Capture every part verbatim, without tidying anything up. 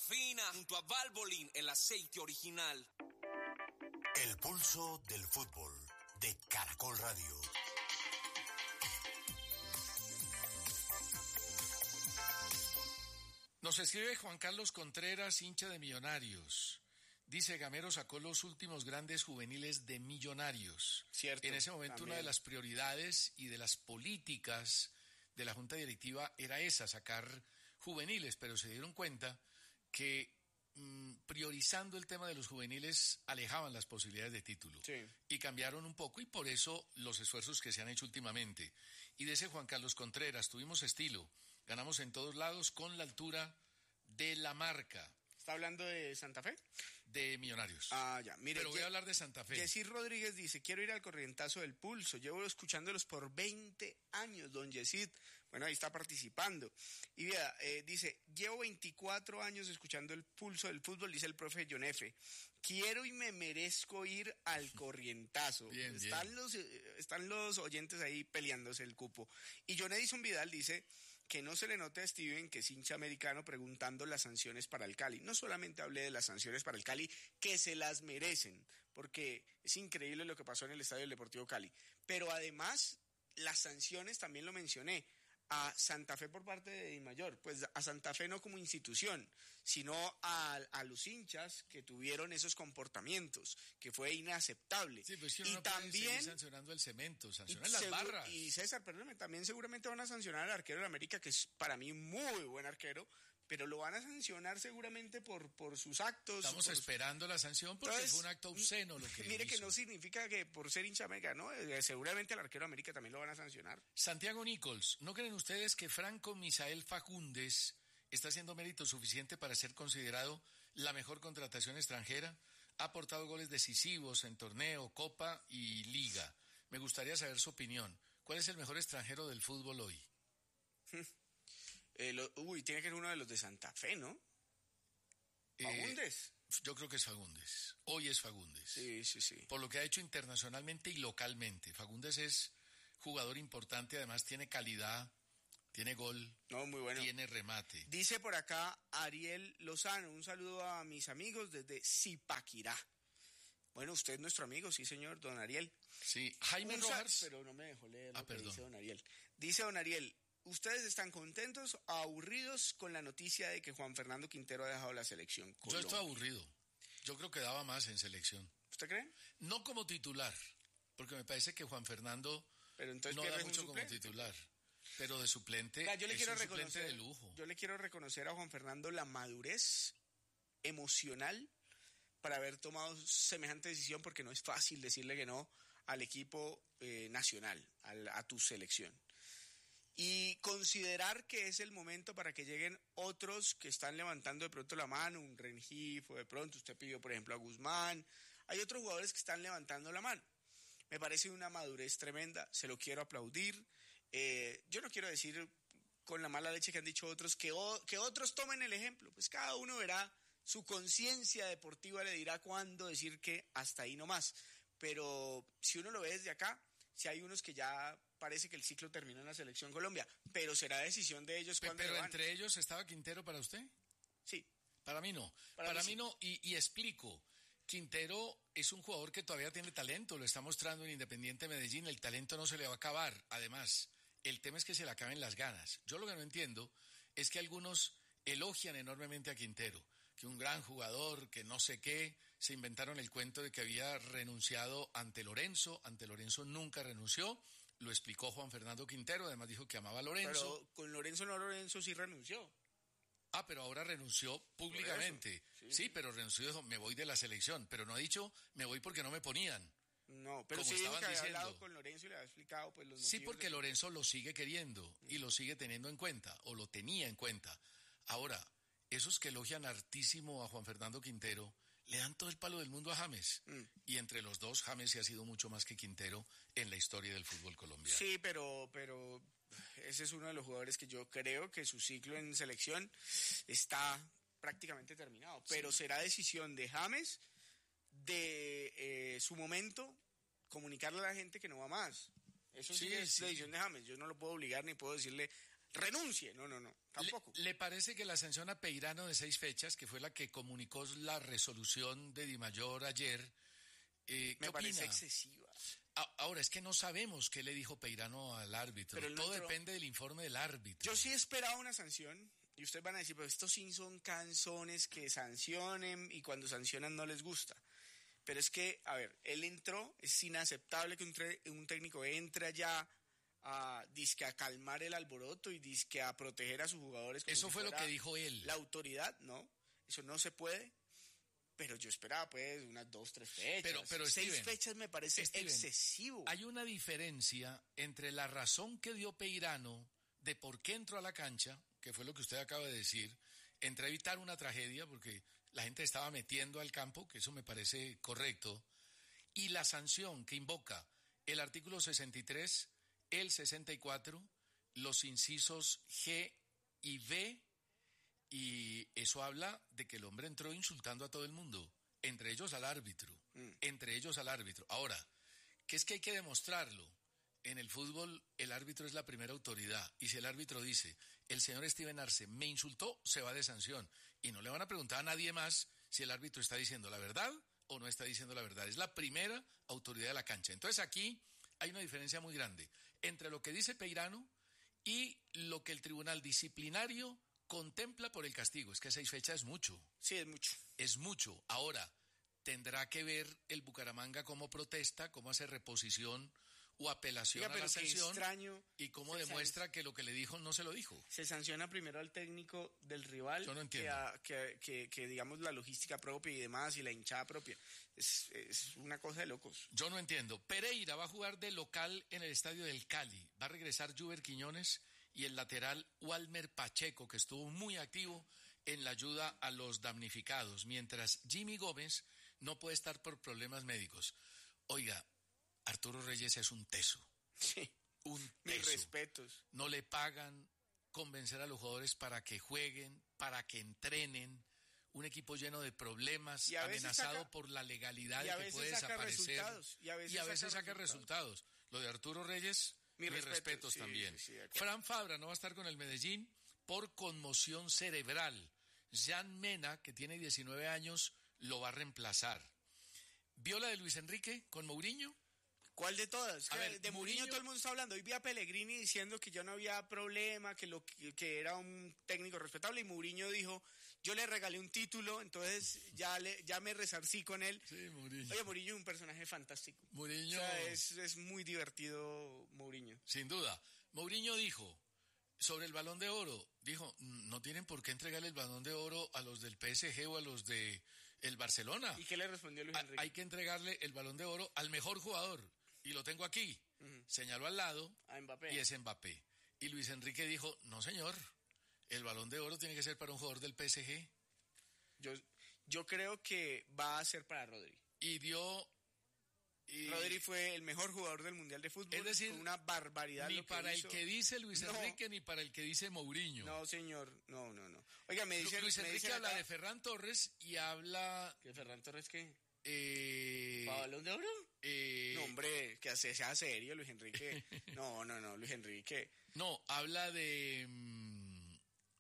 Parafina junto a Valvoline, el aceite original. El pulso del fútbol de Caracol Radio. Nos escribe Juan Carlos Contreras, hincha de Millonarios. Dice, Gamero sacó los últimos grandes juveniles de Millonarios. Cierto. En ese momento también. Una de las prioridades y de las políticas de la Junta Directiva era esa, sacar juveniles, pero se dieron cuenta que mmm, priorizando el tema de los juveniles alejaban las posibilidades de título. Sí. Y cambiaron un poco, y por eso los esfuerzos que se han hecho últimamente. Y de ese Juan Carlos Contreras, tuvimos estilo, ganamos en todos lados con la altura de la marca. ¿Está hablando de Santa Fe? De Millonarios. Ah, ya. Mire, Pero voy Ye- a hablar de Santa Fe. Yesir Rodríguez dice, quiero ir al corrientazo del pulso. Llevo escuchándolos por veinte años, don Yesir. Bueno, ahí está participando. Y vea, eh, dice, llevo veinticuatro años escuchando el pulso del fútbol, dice el profe John F. Quiero y me merezco ir al corrientazo. Bien, están, bien. Los, eh, están los oyentes ahí peleándose el cupo. Y John Edison Vidal dice que no se le note a Steven, que es hincha americano, preguntando las sanciones para el Cali. No solamente hablé de las sanciones para el Cali, que se las merecen, porque es increíble lo que pasó en el Estadio del Deportivo Cali. Pero además, las sanciones también lo mencioné. A Santa Fe por parte de Dimayor, pues a Santa Fe no como institución, sino a, a los hinchas que tuvieron esos comportamientos, que fue inaceptable. Sí, pues que uno y no puede también seguir sancionando el cemento, y, sancionan las segu- barras. y César, perdóname, también seguramente van a sancionar al arquero de América, que es para mí muy buen arquero, pero lo van a sancionar seguramente por, por sus actos. Estamos por... esperando la sanción porque Entonces, fue un acto obsceno lo que Mire hizo. que no significa que por ser hincha América, ¿no? Eh, seguramente al arquero de América también lo van a sancionar. Santiago Nichols, ¿no creen ustedes que Franco Misael Fagundes está haciendo mérito suficiente para ser considerado la mejor contratación extranjera? Ha aportado goles decisivos en torneo, Copa y Liga. Me gustaría saber su opinión. ¿Cuál es el mejor extranjero del fútbol hoy? Eh, lo, uy, tiene que ser uno de los de Santa Fe, ¿no? Fagundes. Eh, yo creo que es Fagundes. Hoy es Fagundes. Sí, sí, sí. Por lo que ha hecho internacionalmente y localmente. Fagundes es jugador importante, además tiene calidad, tiene gol, No, muy bueno. tiene remate. Dice por acá Ariel Lozano, un saludo a mis amigos desde Zipaquirá. Bueno, usted es nuestro amigo, sí señor, don Ariel. Sí, Jaime Un sa- Rojas. Pero no me dejó leer Ah, lo que perdón. dice don Ariel. Dice don Ariel, ¿ustedes están contentos o aburridos con la noticia de que Juan Fernando Quintero ha dejado la selección Yo Colombia? estoy aburrido. Yo creo que daba más en selección. ¿Usted cree? No como titular, porque me parece que Juan Fernando Pero entonces no pierde da un mucho como suplente. titular. Pero de suplente, Vea, yo le es quiero un suplente reconocer, de lujo. yo le quiero reconocer a Juan Fernando la madurez emocional para haber tomado semejante decisión, porque no es fácil decirle que no al equipo eh, nacional, al, a tu selección. Y considerar que es el momento para que lleguen otros que están levantando de pronto la mano, un Rengifo, de pronto usted pidió por ejemplo a Guzmán, hay otros jugadores que están levantando la mano. Me parece una madurez tremenda, se lo quiero aplaudir. Eh, yo no quiero decir con la mala leche que han dicho otros que, o, que otros tomen el ejemplo, pues cada uno verá, su conciencia deportiva le dirá cuándo decir que hasta ahí nomás. Pero si uno lo ve desde acá, si hay unos que ya parece que el ciclo termina en la Selección Colombia, pero será decisión de ellos Pe- cuándo Pero le van. entre ellos estaba Quintero para usted. Sí, Para mí no. Para Para, mí mí sí. no. Y, y explico. Quintero es un jugador que todavía tiene talento. Lo está mostrando en Independiente Medellín. El talento no se le va a acabar. Además, el tema es que se le acaben las ganas. Yo lo que no entiendo es que algunos elogian enormemente a Quintero. Que un gran jugador, que no sé qué. Se inventaron el cuento de que había renunciado ante Lorenzo. Ante Lorenzo nunca renunció. Lo explicó Juan Fernando Quintero. Además dijo que amaba a Lorenzo. pero con Lorenzo no, Lorenzo sí renunció. Ah, pero ahora renunció públicamente. Por eso, Sí. sí. pero renunció, dijo, me voy de la selección. Pero no ha dicho, me voy porque no me ponían. No, pero Como sí dijo estaban que había diciendo. hablado con Lorenzo y le había explicado pues los motivos. Sí, porque de- Lorenzo lo sigue queriendo y lo sigue teniendo en cuenta, o lo tenía en cuenta. Ahora, esos que elogian hartísimo a Juan Fernando Quintero, le dan todo el palo del mundo a James. Mm. Y entre los dos, James sí ha sido mucho más que Quintero en la historia del fútbol colombiano. Sí, pero, pero ese es uno de los jugadores que yo creo que su ciclo en selección está prácticamente terminado. Pero será decisión de James, de eh, su momento, comunicarle a la gente que no va más. Eso sí, Sí, es sí. decisión de James. Yo no lo puedo obligar ni puedo decirle renuncie. No, no, no, tampoco. ¿Le, ¿Le parece que la sanción a Peirano de seis fechas, que fue la que comunicó la resolución de Dimayor ayer, eh, ¿qué Me parece opina? excesiva. A- Ahora, es que no sabemos qué le dijo Peirano al árbitro. Pero él no Todo entró- depende del informe del árbitro. Yo sí esperaba una sanción. Y ustedes van a decir, pero estos sí son canzones que sancionen y cuando sancionan no les gusta. Pero es que, a ver, él entró, es inaceptable que un, tre- un técnico entre allá a, dizque a calmar el alboroto y dizque a proteger a sus jugadores. Como Eso si fue lo fuera que dijo él. La autoridad, no, eso no se puede. Pero yo esperaba, pues, unas dos, tres fechas. Pero- pero, Seis Steven, fechas me parece Steven, excesivo. Hay una diferencia entre la razón que dio Peirano de por qué entró a la cancha, que fue lo que usted acaba de decir, entre evitar una tragedia, porque la gente estaba metiendo al campo, que eso me parece correcto, y la sanción que invoca el artículo sesenta y tres, el sesenta y cuatro, los incisos G y B, y eso habla de que el hombre entró insultando a todo el mundo, entre ellos al árbitro, Mm. entre ellos al árbitro. Ahora, ¿qué es que hay que demostrarlo? En el fútbol el árbitro es la primera autoridad y si el árbitro dice, el señor Steven Arce me insultó, se va de sanción y no le van a preguntar a nadie más si el árbitro está diciendo la verdad o no está diciendo la verdad. Es la primera autoridad de la cancha. Entonces aquí hay una diferencia muy grande entre lo que dice Peirano y lo que el tribunal disciplinario contempla por el castigo. Es que seis fechas es mucho. Sí, es mucho. Es mucho. Ahora, tendrá que ver el Bucaramanga cómo protesta, cómo hace reposición o apelación Oiga, a la pero qué sanción extraño. y cómo se demuestra que lo que le dijo no se lo dijo. Se sanciona primero al técnico del rival Yo no que, entiendo. a- que, que- que, digamos la logística propia y demás y la hinchada propia. Es, es una cosa de locos. Yo no entiendo. Pereira va a jugar de local en el estadio del Cali. Va a regresar Juber Quiñones y el lateral Walmer Pacheco, que estuvo muy activo en la ayuda a los damnificados, mientras Jimmy Gómez no puede estar por problemas médicos. Oiga, Arturo Reyes es un teso. Sí. Un Mis teso. respetos. No le pagan convencer a los jugadores para que jueguen, para que entrenen. Un equipo lleno de problemas, Y a veces amenazado saca- por la legalidad y de a que veces puede saca desaparecer. resultados, y a veces saca saca resultados. Lo de Arturo Reyes, Mis mis, respetos, respetos, sí, también. sí, sí, de acuerdo. Fran Fabra no va a estar con el Medellín por conmoción cerebral. Jan Mena, que tiene diecinueve años, lo va a reemplazar. ¿Vio la de Luis Enrique con Mourinho? ¿Cuál de todas? A Que ver, de Mourinho Mourinho- todo el mundo está hablando. Hoy vi a Pellegrini diciendo que ya no había problema, que, lo, que, que era un técnico respetable. Y Mourinho dijo, yo le regalé un título, entonces ya, le, ya me resarcí con él. Sí, Mourinho. Oye, Mourinho es un personaje fantástico. Mourinho, O sea, es, es muy divertido Mourinho. sin duda. Mourinho dijo sobre el Balón de Oro, dijo, no tienen por qué entregarle el Balón de Oro a los del P S G o a los de el Barcelona. ¿Y qué le respondió Luis Ha- Enrique? Hay que entregarle el Balón de Oro al mejor jugador. Y lo tengo aquí. Ujú. Señaló al lado A Mbappé. y es Mbappé. Y Luis Enrique dijo, no señor, el Balón de Oro tiene que ser para un jugador del P S G. Yo, yo creo que va a ser para Rodri. Y dio... y- Rodri fue el mejor jugador del Mundial de Fútbol. Es decir, fue una barbaridad ni lo que para hizo. el que dice Luis No. Enrique ni para el que dice Mourinho. No, señor. No, no, no. Oiga, me Lu- dicen... Luis me Enrique dicen habla acá- de Ferran Torres y habla... ¿Que Ferran Torres qué? eh, ¿Para Balón de Oro? eh, No, hombre, que hace- sea serio, Luis Enrique. No, no, no, Luis Enrique. no, habla de... mm,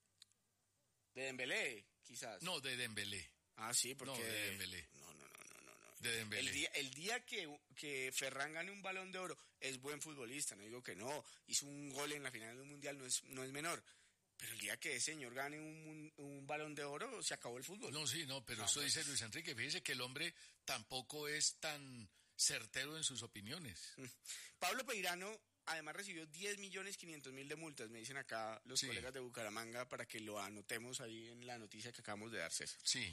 De Dembélé, quizás. no, de Dembélé. Ah, sí, porque... No, de Dembélé. No, no, no, no, no, no. De Dembélé. El día, el día que, que Ferran gane un Balón de Oro es buen futbolista, no digo que no. Hizo un gol en la final de un Mundial, no es, no es menor. Pero el día que ese señor gane un, un, un Balón de Oro, se acabó el fútbol. No, sí, no, pero No, eso pues- dice Luis Enrique. Fíjese que el hombre tampoco es tan certero en sus opiniones. Pablo Peirano, además, recibió diez millones quinientos mil de multas, me dicen acá los Sí. colegas de Bucaramanga, para que lo anotemos ahí en la noticia que acabamos de dar, César. Sí.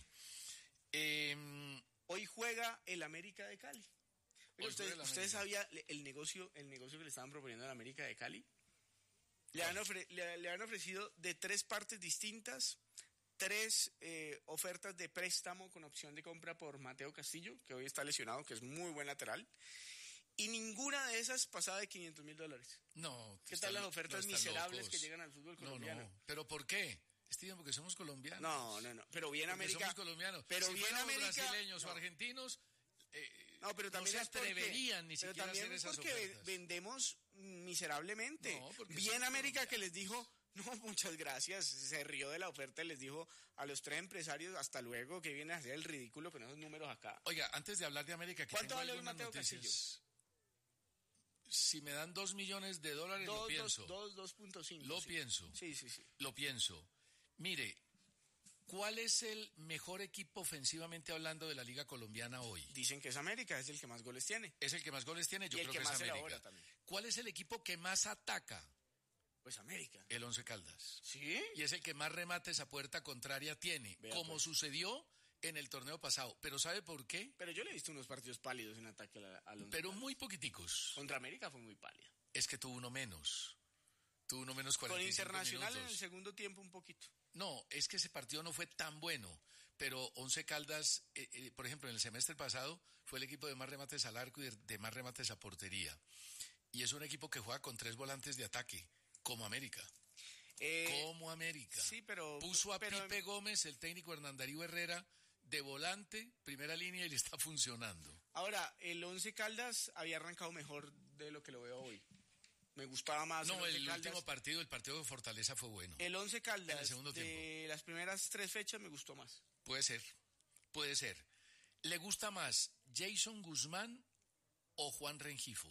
Em, Hoy juega el América de Cali. Oiga, Hoy ¿ustedes, juega el ¿ustedes América. sabían el negocio, el negocio que le estaban proponiendo al América de Cali? Le han, ofre- le, le han ofrecido de tres partes distintas, tres eh, ofertas de préstamo con opción de compra por Mateo Castillo, que hoy está lesionado, que es muy buen lateral, y ninguna de esas pasaba de quinientos mil dólares. no. ¿Qué están- tal las no, ofertas están miserables locos. que llegan al fútbol No, colombiano? no. ¿Pero por qué? Steven, porque somos colombianos. No, no, no. Pero bien Porque América. somos colombianos. Pero si bien fuéramos América. brasileños no. o argentinos, eh, No, pero también no es se porque- atreverían ni pero siquiera a también hacer es esas porque ve- ofertas. vendemos miserablemente. No, porque Bien somos América que colombianos. les dijo, No, muchas gracias. Se rió de la oferta y les dijo a los tres empresarios, hasta luego, que vienen a hacer el ridículo con esos números acá. Oiga, antes de hablar de América, que ¿Cuánto tengo vale hoy algunas Mateo noticias. Castillo? Si me dan dos millones de dólares, Dos, lo pienso. dos, dos punto cinco. Lo sí. pienso. Sí, sí, sí. Lo pienso. Mire, ¿cuál es el mejor equipo ofensivamente hablando de la Liga Colombiana hoy? Dicen que es América, es el que más goles tiene. Es el que más goles tiene, yo Y el creo que que, más es América. elabora también. ¿Cuál es el equipo que más ataca? Pues América. El Once Caldas. ¿Sí? Y es el que más remates a puerta contraria tiene, Vea, como pues. sucedió en el torneo pasado. ¿Pero sabe por qué? Pero yo le he visto unos partidos pálidos en ataque al, al Once Pero Caldas. muy poquiticos. Contra América fue muy pálido. Es que tuvo uno menos. Tuvo uno menos Con cuarenta y cinco Internacional minutos. en el segundo tiempo un poquito. No, es que ese partido no fue tan bueno, pero Once Caldas, eh, eh, por ejemplo, en el semestre pasado fue el equipo de más remates al arco y de, de más remates a portería. Y es un equipo que juega con tres volantes de ataque, como América. Eh, Como América. sí, pero... Puso a pero- Pipe Gómez, el técnico Hernán Darío Herrera, de volante, primera línea, y le está funcionando. Ahora, el Once Caldas había arrancado mejor de lo que lo veo hoy. Me gustaba más No, el Once el Caldas. último partido, el partido de Fortaleza fue bueno. El Once Caldas En el segundo de tiempo. las primeras tres fechas me gustó más. Puede ser, puede ser. ¿Le gusta más Jason Guzmán o Juan Rengifo?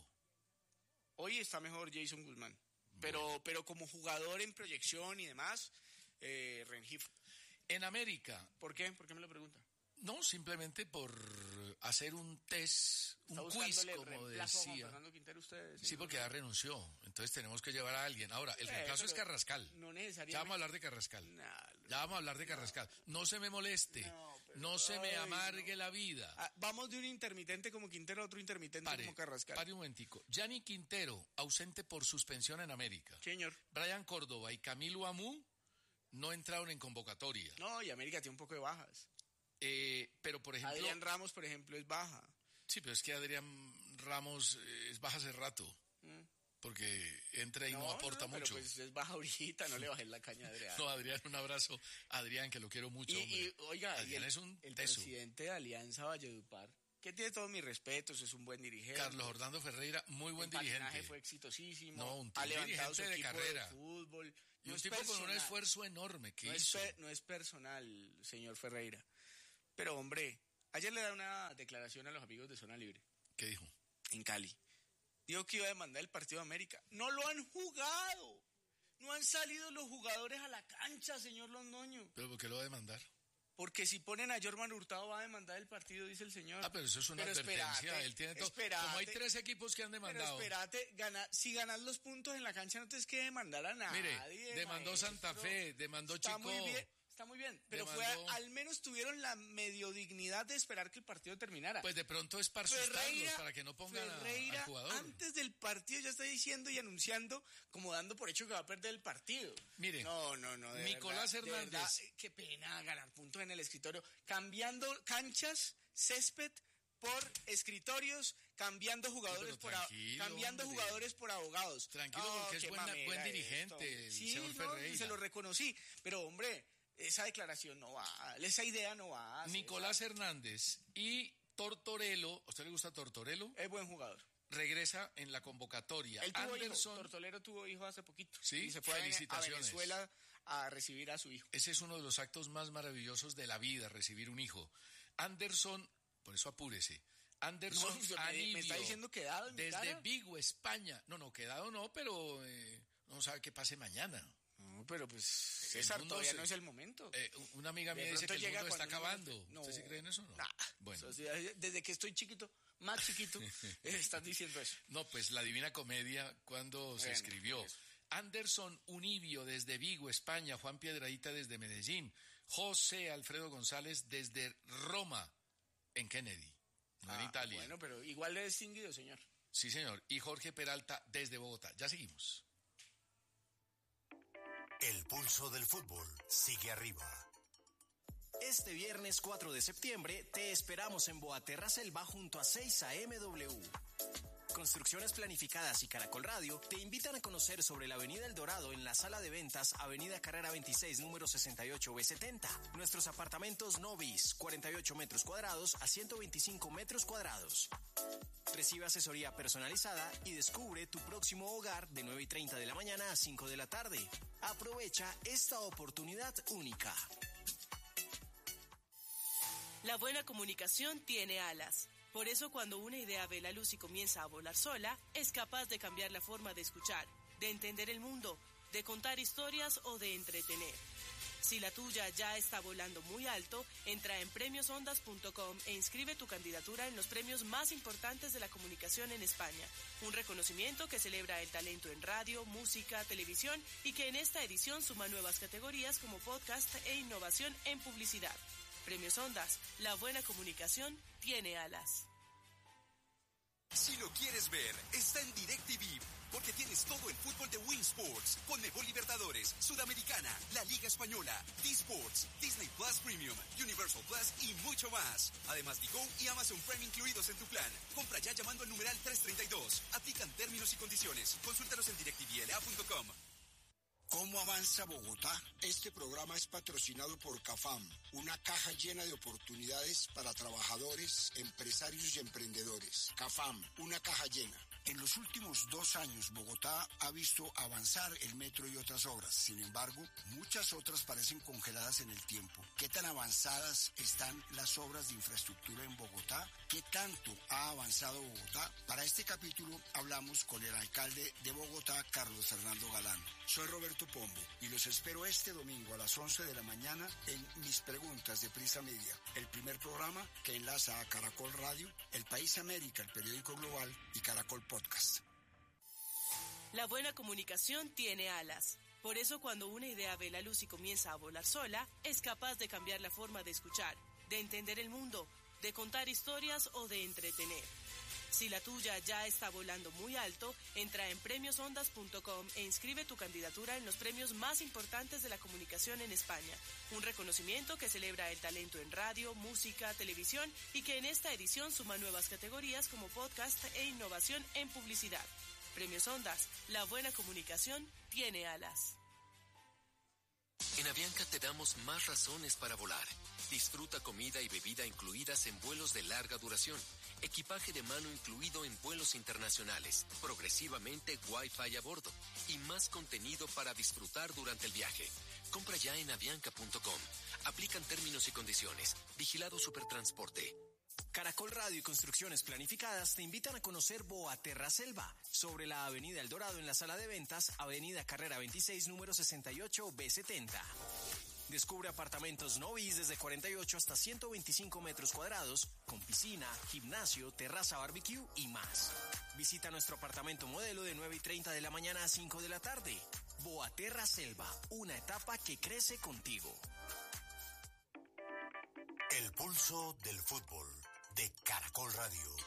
Hoy está mejor Jason Guzmán. Pero, pero como jugador en proyección y demás, eh, Rengifo. En América, ¿Por qué? ¿Por qué me lo pregunta? no, simplemente por hacer un test, ¿Está un quiz, buscándole el como reemplazo a Juan decía. Fernando Quintero usted? Sí, porque ya renunció, entonces tenemos que llevar a alguien. Ahora, el Eh, reemplazo es pero Carrascal. No Ya necesariamente. vamos a hablar de Carrascal. Nah, Ya vamos a hablar de Carrascal. No se me moleste, No, pero- no se me ay, amargue no. la vida. Ah, vamos de un intermitente como Quintero a otro intermitente Pare, como Carrascal. pare un momentico. Gianni Quintero, ausente por suspensión en América. Señor. Brian Córdoba y Camilo Amú no entraron en convocatoria. No, y América tiene un poco de bajas. Eh, pero, por ejemplo... Adrián Ramos, por ejemplo, es baja. Sí, pero es que Adrián Ramos eh, es baja hace rato. Mm. Porque entra y no, aporta pero mucho. pues es baja ahorita, no le bajé la caña a Adrián. No, Adrián, un abrazo. Adrián, que lo quiero mucho, y, hombre. y, oiga, y Adrián el, es un el teso. presidente de Alianza Valledupar, que tiene todos mis respetos, es un buen dirigente. Carlos Orlando Ferreira, muy buen El patinaje dirigente. fue exitosísimo. No, un ha levantado dirigente su de equipo carrera. de fútbol. Y No un es tipo con un personal, esfuerzo enorme que no es, hizo. pe- no es personal, señor Ferreira. Pero, hombre, ayer le da una declaración a los amigos de Zona Libre, ¿Qué dijo? en Cali. Dijo que iba a demandar el partido de América. ¡No lo han jugado! No han salido los jugadores a la cancha, señor Londoño. ¿Pero por qué lo va a demandar? Porque si ponen a Jorman Hurtado va a demandar el partido, dice el señor. Ah, pero eso es una Pero advertencia. espérate, Él tiene todo. espérate. Como hay tres equipos que han Pero demandado. espérate, gana, si ganas los puntos en la cancha no tienes que demandar a nadie. Mire, demandó maestro. Santa Fe, demandó Está Chico. muy bien, está muy bien. Pero fue, demandó- al menos tuvieron la medio dignidad de esperar que el partido terminara. Pues de pronto es para asustarlos, Ferreira, para que no pongan a- Ferreira, al jugador. antes del partido ya está diciendo y anunciando, como dando por hecho que va a perder el partido. Mire, no, no, no. de Nicolás verdad, de Hernández. verdad, eh, qué pena ganar puntos en el escritorio. Cambiando canchas, césped por escritorios, cambiando jugadores pero por a- tranquilo, cambiando hombre. jugadores por abogados. Tranquilo, No, porque es qué buena- mamera buen esto, dirigente, hombre. el Sí, señor no, Ferreira. se lo reconocí, pero hombre, esa declaración no va, esa idea no va. Nicolás César. Hernández y Tortorelo, ¿a usted le gusta Tortorelo? Es buen jugador. Regresa en la convocatoria. Él tuvo hijo, Anderson, Tortolero tuvo hijo hace poquito. Sí, y se fue a- a felicitaciones. Venezuela a recibir a su hijo. ese es uno de los actos más maravillosos de la vida, recibir un hijo. Anderson, por eso apúrese. Anderson No, me- me Anibio, está diciendo quedado en mi desde cara. Vigo, España. No, no, quedado no, pero eh, no sabe qué pase mañana. No, pero pues El César, mundo todavía se- no es el momento. Eh, una amiga De mía dice pronto que el llega mundo está cuando uno- acabando. No, ¿Usted sí cree en eso o no? Nah, Bueno. o sea, desde que estoy chiquito, más chiquito, eh, estás diciendo eso. No, pues la Divina Comedia, cuando se Bueno, escribió. por eso. Anderson Unibio desde Vigo, España. Juan Piedradita desde Medellín. José Alfredo González desde Roma, en Kennedy, no en Ah, Italia. Bueno, pero igual de distinguido, señor. Sí, señor. Y Jorge Peralta desde Bogotá. Ya seguimos. El pulso del fútbol sigue arriba. Este viernes cuatro de septiembre te esperamos en Boaterra Selva junto a seis A M W. Construcciones Planificadas y Caracol Radio te invitan a conocer sobre la Avenida El Dorado en la sala de ventas Avenida Carrera veintiséis, número sesenta y ocho B setenta. Nuestros apartamentos Novis, cuarenta y ocho metros cuadrados a ciento veinticinco metros cuadrados. Recibe asesoría personalizada y descubre tu próximo hogar de nueve y treinta de la mañana a cinco de la tarde. Aprovecha esta oportunidad única. La buena comunicación tiene alas. Por eso, cuando una idea ve la luz y comienza a volar sola, es capaz de cambiar la forma de escuchar, de entender el mundo, de contar historias o de entretener. Si la tuya ya está volando muy alto, entra en premios ondas punto com e inscribe tu candidatura en los premios más importantes de la comunicación en España. Un reconocimiento que celebra el talento en radio, música, televisión y que en esta edición suma nuevas categorías como podcast e innovación en publicidad. Premios Ondas, la buena comunicación tiene alas. Si lo quieres ver, está en DirecTV, porque tienes todo el fútbol de Win Sports, Conmebol Libertadores, Sudamericana, la Liga Española, D-Sports, Disney Plus Premium, Universal Plus y mucho más. Además, Digo y Amazon Prime incluidos en tu plan. Compra ya llamando al numeral trescientos treinta y dos. Aplican términos y condiciones. Consúltalos en direct t v l a punto com. ¿Cómo avanza Bogotá? Este programa es patrocinado por CAFAM, una caja llena de oportunidades para trabajadores, empresarios y emprendedores. CAFAM, una caja llena. En los últimos dos años, Bogotá ha visto avanzar el metro y otras obras. Sin embargo, muchas otras parecen congeladas en el tiempo. ¿Qué tan avanzadas están las obras de infraestructura en Bogotá? ¿Qué tanto ha avanzado Bogotá? Para este capítulo hablamos con el alcalde de Bogotá, Carlos Fernando Galán. Soy Roberto Pombo y los espero este domingo a las once de la mañana en Mis Preguntas de Prisa Media, el primer programa que enlaza a Caracol Radio, El País América, el periódico global y Caracol Podcast. La buena comunicación tiene alas. Por eso, cuando una idea ve la luz y comienza a volar sola, es capaz de cambiar la forma de escuchar, de entender el mundo, de contar historias o de entretener. Si la tuya ya está volando muy alto, entra en premios ondas punto com e inscribe tu candidatura en los premios más importantes de la comunicación en España. Un reconocimiento que celebra el talento en radio, música, televisión y que en esta edición suma nuevas categorías como podcast e innovación en publicidad. Premios Ondas, la buena comunicación tiene alas. En Avianca te damos más razones para volar. Disfruta comida y bebida incluidas en vuelos de larga duración. Equipaje de mano incluido en vuelos internacionales, progresivamente Wi-Fi a bordo y más contenido para disfrutar durante el viaje. Compra ya en avianca punto com. Aplican términos y condiciones. Vigilado Supertransporte. Caracol Radio y Construcciones Planificadas te invitan a conocer Boaterra Selva, sobre la Avenida El Dorado en la sala de ventas, Avenida Carrera veintiséis, número sesenta y ocho B setenta. Descubre apartamentos Novis desde cuarenta y ocho hasta ciento veinticinco metros cuadrados, con piscina, gimnasio, terraza barbecue y más. Visita nuestro apartamento modelo de nueve y treinta de la mañana a cinco de la tarde. Boaterra Selva, una etapa que crece contigo. El pulso del fútbol de Caracol Radio.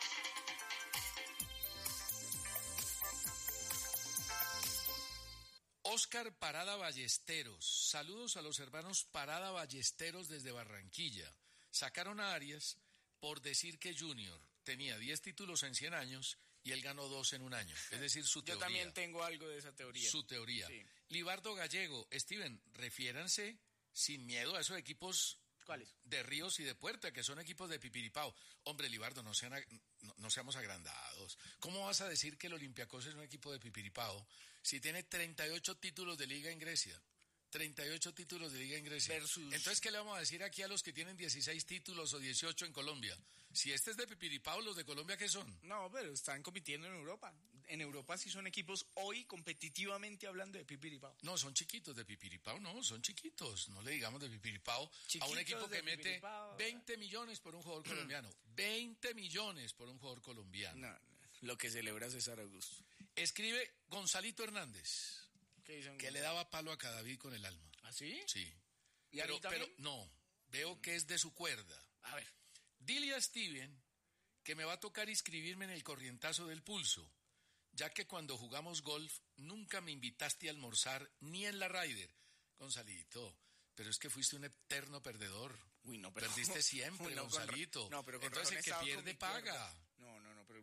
Oscar Parada Ballesteros. Saludos a los hermanos Parada Ballesteros desde Barranquilla. Sacaron a Arias por decir que Junior tenía diez títulos en cien años y él ganó dos en un año. Es decir, su teoría. Yo también tengo algo de esa teoría. Su teoría. Sí. Libardo Gallego. Steven, refiéranse sin miedo a esos equipos. ¿Cuáles? De Ríos y de Puerta, que son equipos de Pipiripao. Hombre, Libardo, no, sean, no, no seamos agrandados. ¿Cómo vas a decir que el Olympiacos es un equipo de Pipiripao si tiene treinta y ocho títulos de liga en Grecia? treinta y ocho títulos de liga en Grecia. Versus... Entonces, ¿qué le vamos a decir aquí a los que tienen dieciséis títulos o dieciocho en Colombia? Si este es de Pipiripao, ¿los de Colombia qué son? No, pero están compitiendo en Europa. En Europa sí son equipos hoy competitivamente hablando de Pipiripao. No, son chiquitos de Pipiripao, no, son chiquitos. No le digamos de Pipiripao chiquitos a un equipo que mete veinte millones por un jugador colombiano. veinte millones por un jugador colombiano. No, no, lo que celebra César Augusto. Escribe Gonzalito Hernández. ¿Qué dicen? Que le daba palo a Cadavid con el alma. ¿Ah, sí? Sí. ¿Y a pero, mí también? pero no, veo que es de su cuerda. A ver. Dile a Steven que me va a tocar inscribirme en el corrientazo del pulso, ya que cuando jugamos golf nunca me invitaste a almorzar ni en la Ryder. Gonzalito, pero es que fuiste un eterno perdedor. Uy, no, pero... Perdiste siempre, Uy, no, Gonzalito. Con... No, pero con entonces el que pierde paga. No, no, no, pero un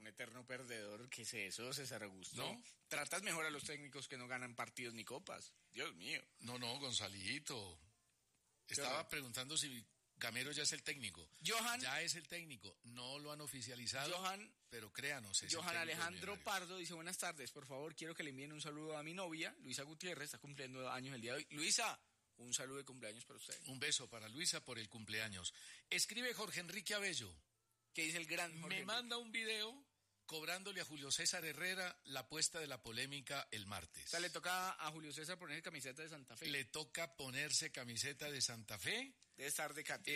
eterno perdedor. ¿Qué es eso, César Augusto? ¿No? Tratas mejor a los técnicos que no ganan partidos ni copas. Dios mío. No, no, Gonzalito. Estaba preguntando si Gamero ya es el técnico. Johan. Ya es el técnico. No lo han oficializado. Johan. Pero créanos, es Johan el técnico Alejandro Pardo dice, buenas tardes, por favor, quiero que le envíen un saludo a mi novia, Luisa Gutiérrez, está cumpliendo años el día de hoy. Luisa, un saludo de cumpleaños para usted. Un beso para Luisa por el cumpleaños. Escribe Jorge Enrique Abello. ¿Qué dice el gran Jorge Me Enrique? manda un video cobrándole a Julio César Herrera la apuesta de la polémica el martes. O sea, le toca a Julio César poner camiseta de Santa Fe. Le toca ponerse camiseta de Santa Fe. Debe estar de cate.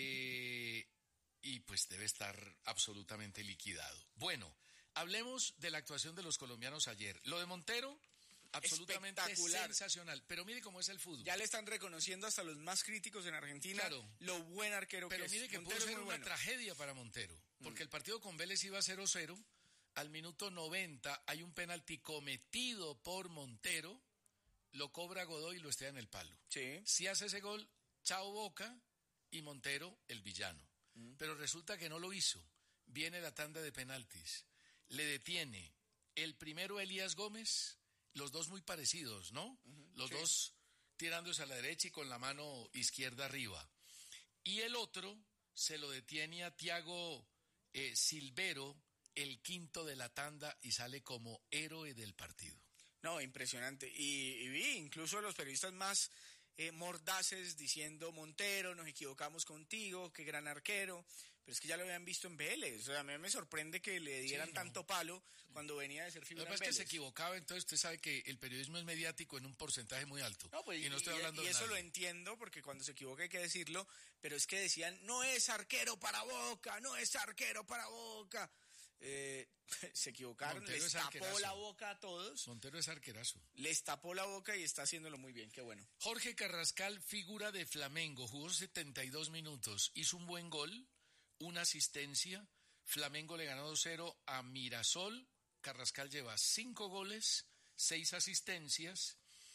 Eh, y pues debe estar absolutamente liquidado. Bueno, hablemos de la actuación de los colombianos ayer. Lo de Montero, absolutamente sensacional. Pero mire cómo es el fútbol. Ya le están reconociendo hasta los más críticos en Argentina claro, lo buen arquero pero que mire es. que Montero pudo ser una bueno. tragedia para Montero. Porque mm. el partido con Vélez iba cero cero. Al minuto noventa hay un penalti cometido por Montero. Lo cobra Godoy y lo estrella en el palo. Sí. Si hace ese gol, chao Boca y Montero el villano. Mm. Pero resulta que no lo hizo. Viene la tanda de penaltis. Le detiene el primero Elías Gómez, los dos muy parecidos, ¿no? Uh-huh, los sí. dos tirándose a la derecha y con la mano izquierda arriba. Y el otro se lo detiene a Thiago eh, Silvero, el quinto de la tanda, y sale como héroe del partido. No, impresionante. Y, y vi incluso los periodistas más eh, mordaces diciendo, Montero, nos equivocamos contigo, qué gran arquero. Pero es que ya lo habían visto en Vélez. O sea, a mí me sorprende que le dieran sí, no. tanto palo cuando venía de ser figura en Vélez. Lo que pasa es que se equivocaba, entonces usted sabe que el periodismo es mediático en un porcentaje muy alto. No, pues, y no estoy y, hablando y de eso nadie. Lo entiendo, porque cuando se equivoca hay que decirlo, pero es que decían, no es arquero para Boca, no es arquero para Boca. Eh, se equivocaron, Montero les tapó la boca a todos. Montero es arquerazo. Les tapó la boca y está haciéndolo muy bien, qué bueno. Jorge Carrascal, figura de Flamengo, jugó setenta y dos minutos, hizo un buen gol, una asistencia. Flamengo le ganó dos cero a Mirasol. Carrascal lleva cinco goles, seis asistencias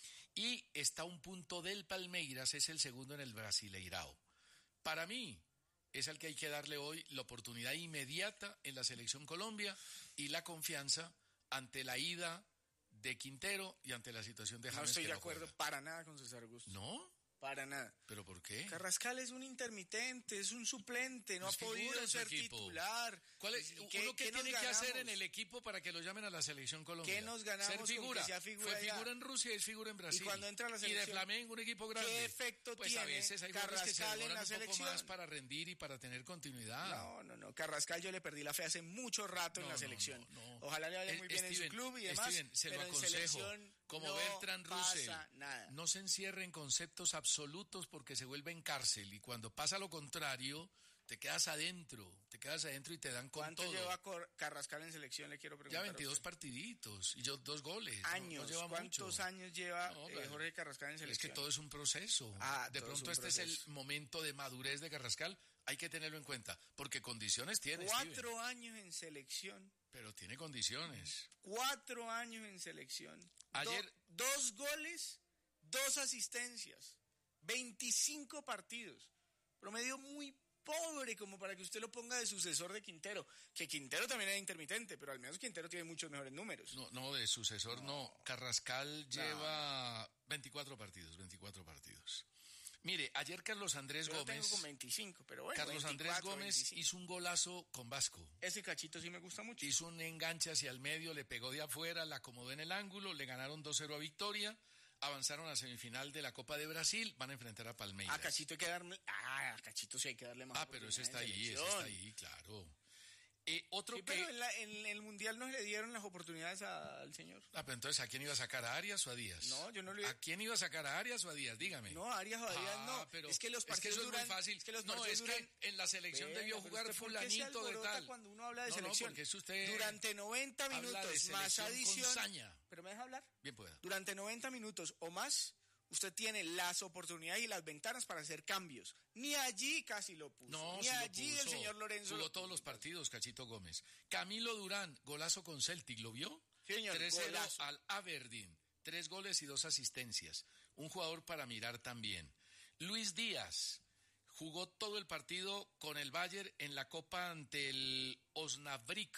y está a un punto del Palmeiras, es el segundo en el Brasileirao. Para mí es al que hay que darle hoy la oportunidad inmediata en la Selección Colombia y la confianza ante la ida de Quintero y ante la situación de James. No estoy que de no acuerdo juega. para nada con César Augusto. ¿No? Para nada. ¿Pero por qué? Carrascal es un intermitente, es un suplente, no pues ha podido ser equipo. titular. ¿Cuál es, ¿Qué, ¿Uno qué, qué tiene que ganamos? hacer en el equipo para que lo llamen a la Selección Colombia? ¿Qué nos ganamos Ser figura. con que sea figura Fue ya? figura en Rusia y es figura en Brasil. Y cuando entra a la selección, y de Flamengo, un equipo grande. ¿qué efecto pues tiene a veces hay jugadores que se Carrascal en demoran la un poco selección? más para rendir y para tener continuidad. No, no, no. Carrascal yo le perdí la fe hace mucho rato no, en la no, selección. No, no. Ojalá le vaya Eh, muy bien Steven, en su club y demás. Steven, se pero lo en aconsejo. selección Como no Bertrand Russell, pasa nada. No se encierre en conceptos absolutos porque se vuelve en cárcel y cuando pasa lo contrario, te quedas adentro, te quedas adentro y te dan con ¿Cuánto todo. lleva Cor- Carrascal en selección? Le quiero preguntar. Ya veintidós partiditos y yo dos goles. Años. No, no lleva ¿Cuántos mucho. años lleva No, eh, claro. Jorge Carrascal en Es selección? que todo es un proceso. Ah, de todo pronto es un este proceso. es el momento de madurez de Carrascal. Hay que tenerlo en cuenta porque condiciones tiene. Cuatro Steven. años en selección. Pero tiene condiciones. Cuatro años en selección. Ayer- Do- dos goles, dos asistencias. veinticinco partidos. Promedio muy pobre como para que usted lo ponga de sucesor de Quintero. Que Quintero también era intermitente, pero al menos Quintero tiene muchos mejores números. No, no, de sucesor no. no. Carrascal lleva veinticuatro partidos, veinticuatro partidos. Mire, ayer Carlos Andrés Yo lo Gómez... tengo con veinticinco, pero bueno. Carlos Andrés veinticuatro, Gómez veinticinco. hizo un golazo con Vasco. Ese cachito sí me gusta mucho. Hizo un enganche hacia el medio, le pegó de afuera, la acomodó en el ángulo, le ganaron dos cero a Victoria, avanzaron a semifinal de la Copa de Brasil, van a enfrentar a Palmeiras. A Cachito hay que darle... Ah, a Cachito sí hay que darle más. Ah, pero ese está ahí, ese selección. está ahí, claro. Eh, otro Sí, que... pero en, la- en el Mundial no le dieron las oportunidades a- al señor. Ah, pero entonces, ¿a quién iba a sacar? ¿A Arias o a Díaz? No, yo no le- ¿A quién iba a sacar? ¿A Arias o a Díaz? Dígame. No, Arias o Arias Ah, no. pero es que los es que partidos eso es muy duran... fácil. Es que los No, partidos es que duran... en la selección Venga, debió pero jugar usted, ¿por qué se fulanito de alborota tal. cuando uno habla de No, no, selección? porque es usted Durante noventa habla de minutos más selección con adición... saña. ¿Pero me deja hablar? Bien pueda. Durante noventa minutos o más, usted tiene las oportunidades y las ventanas para hacer cambios. Ni allí casi lo puso. No, Ni sí lo allí el puso. señor Lorenzo... Jugó lo todos puso. los partidos, Cachito Gómez. Camilo Durán, golazo con Celtic, ¿lo vio? Sí, señor, tres cero golazo. al Aberdeen. Tres goles y dos asistencias. Un jugador para mirar también. Luis Díaz jugó todo el partido con el Bayern en la Copa ante el Osnabrück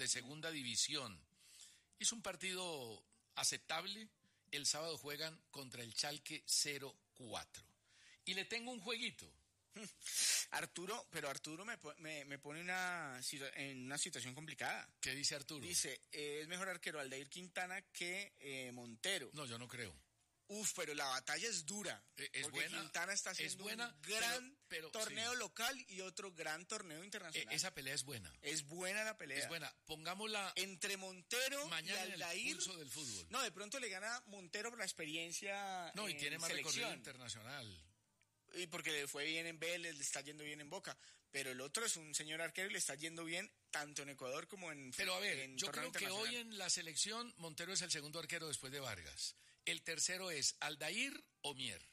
de segunda división. Es un partido aceptable. El sábado juegan contra el Schalke cero cuatro. Y le tengo un jueguito. Arturo, pero Arturo me, me, me pone una, en una situación complicada. ¿Qué dice Arturo? Dice, eh, es mejor arquero Aldair Quintana que eh, Montero. No, yo no creo. Uf, pero la batalla es dura. Es porque buena. Quintana está haciendo es buena, un gran pero, pero, torneo sí. local y otro gran torneo internacional. Eh, esa pelea es buena. Es buena la pelea. Es buena. Pongámosla entre Montero mañana y Aldair. En el pulso del fútbol. No, de pronto le gana Montero por la experiencia. No, y en tiene más selección. recorrido internacional. Y porque le fue bien en Vélez, le está yendo bien en Boca. Pero el otro es un señor arquero y le está yendo bien tanto en Ecuador como en Pero a ver, en yo creo que hoy en la selección Montero es el segundo arquero después de Vargas. El tercero es Aldair o Mier.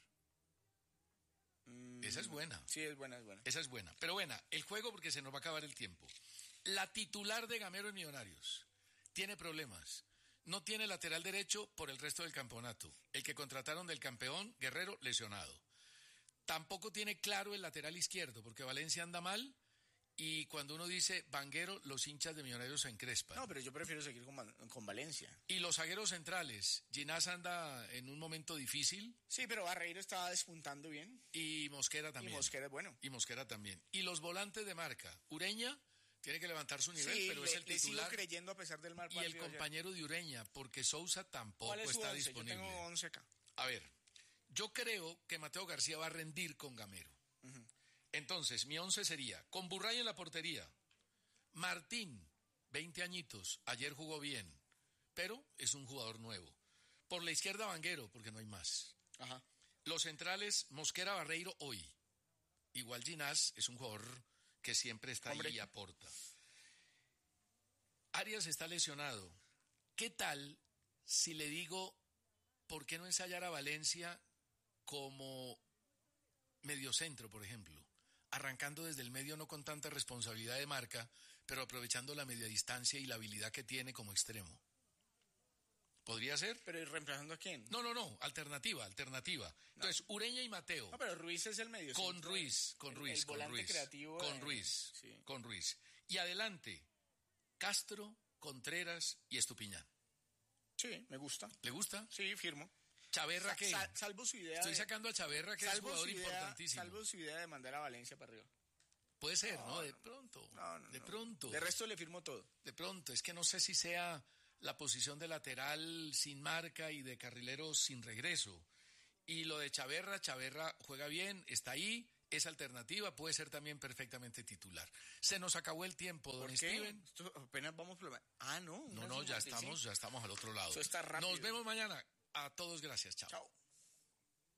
Mm, Esa es buena. Sí, es buena, es buena. Esa es buena. Pero buena, el juego porque se nos va a acabar el tiempo. La titular de Gamero en Millonarios tiene problemas. No tiene lateral derecho por el resto del campeonato. El que contrataron del campeón, Guerrero, lesionado. Tampoco tiene claro el lateral izquierdo, porque Valencia anda mal, y cuando uno dice Vanguero, los hinchas de Millonarios se encrespan. No, pero yo prefiero seguir con, con Valencia. Y los zagueros centrales, Ginás anda en un momento difícil. Sí, pero Barreiro estaba despuntando bien. Y Mosquera también. Y Mosquera es bueno. Y Mosquera también. Y los volantes de marca, Ureña tiene que levantar su nivel, sí, pero le, es el titular. Le sigo creyendo a pesar del mal partido. Y el compañero ayer. de Ureña, porque Sousa tampoco ¿Cuál es su está once? disponible. Yo tengo once acá. A ver, yo creo que Mateo García va a rendir con Gamero. Uh-huh. Entonces, mi once sería, con Burray en la portería, Martín, veinte añitos, ayer jugó bien, pero es un jugador nuevo. Por la izquierda, Vanguero, porque no hay más. Ajá. Los centrales, Mosquera, Barreiro, hoy. Igual Ginás es un jugador que siempre está Hombre. ahí y aporta. Arias está lesionado. ¿Qué tal si le digo, ¿por qué no ensayar a Valencia como mediocentro, por ejemplo? Arrancando desde el medio, no con tanta responsabilidad de marca, pero aprovechando la media distancia y la habilidad que tiene como extremo. ¿Podría ser? ¿Pero reemplazando a quién? No, no, no, alternativa, alternativa. No. Entonces, Ureña y Mateo. No, pero Ruiz es el medio. Con Ruiz, con Ruiz, el, el con volante Ruiz. creativo. Con de... Ruiz, sí. con Ruiz. Y adelante, Castro, Contreras y Estupiñán. Sí, me gusta. ¿Le gusta? Sí, firmo. Chaverra, ¿qué? Sal, salvo su idea. Estoy de, sacando a Chaverra, que es jugador idea, importantísimo. Salvo su idea de mandar a Valencia para arriba. Puede ser, ¿no? ¿no? De pronto. No, no, de no. pronto. De resto le firmo todo. De pronto. Es que no sé si sea la posición de lateral sin marca y de carrilero sin regreso. Y lo de Chaverra, Chaverra juega bien, está ahí, es alternativa, puede ser también perfectamente titular. Se nos acabó el tiempo, don ¿Por qué? Steven. Esto apenas vamos por... Ah, no. No, no, ya estamos, ya estamos al otro lado. Eso está rápido. Nos vemos mañana. A todos, gracias. Chao. Chao.